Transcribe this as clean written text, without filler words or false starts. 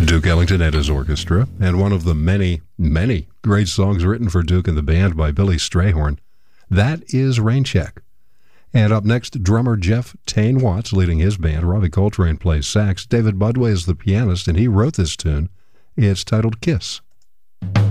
Duke Ellington and his orchestra, and one of the many, many great songs written for Duke and the band by Billy Strayhorn. That is Rain Check. And up next, drummer Jeff Tane Watts leading his band. Robbie Coltrane plays sax. David Budway is the pianist, and he wrote this tune. It's titled Kiss.